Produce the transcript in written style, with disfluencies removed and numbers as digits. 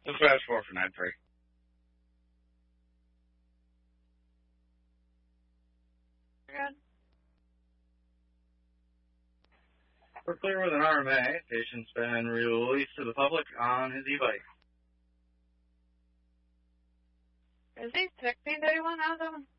Just fast forward for 9-3. Good. We're clear with an RMA. Patient's been released to the public on his e-bike. Is he 1631 now, though?